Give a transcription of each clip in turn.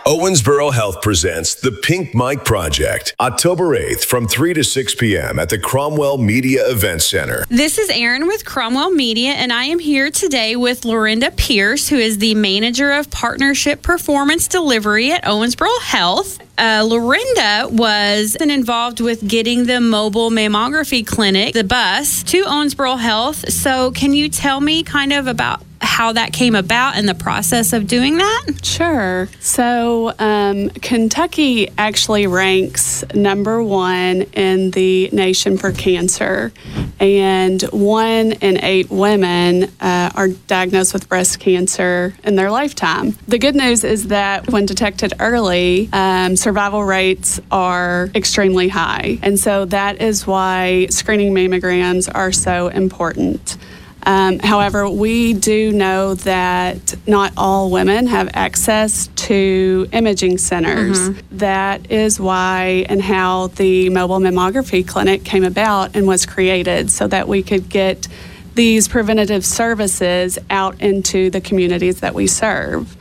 Owensboro Health presents the Pink Mike Project, October 8th from 3 to 6 p.m. at the Cromwell Media Event Center. This is Erin with Cromwell Media, and I am here today with Lorinda Pierce, who is the Manager of Partnership Performance Delivery at Owensboro Health. Lorinda was involved with getting the mobile mammography clinic, the bus, to Owensboro Health. So can you tell me kind of about how that came about and the process of doing that? Sure. So Kentucky actually ranks number 1 in the nation for cancer, and 1 in 8 women are diagnosed with breast cancer in their lifetime. The good news is that when detected early, survival rates are extremely high, and so that is why screening mammograms are so important. However, we do know that not all women have access to imaging centers. That is why and how the mobile mammography clinic came about and was created, so that we could get these preventative services out into the communities that we serve.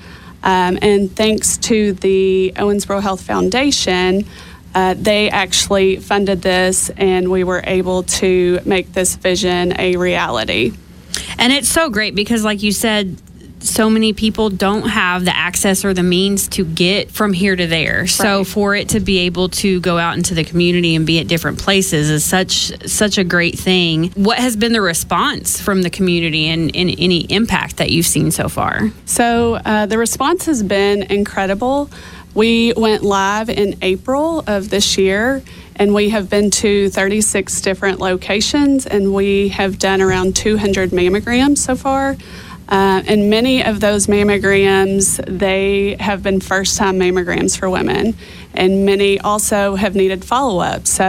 And thanks to the Owensboro Health Foundation, they actually funded this, and we were able to make this vision a reality. And it's so great because, like you said, so many people don't have the access or the means to get from here to there. Right. So for it to be able to go out into the community and be at different places is such a great thing. What has been the response from the community and any impact that you've seen so far? So the response has been incredible. We went live in April of this year, and we have been to 36 different locations, and we have done around 200 mammograms so far. And many of those mammograms, they have been first-time mammograms for women, and many also have needed follow-up. So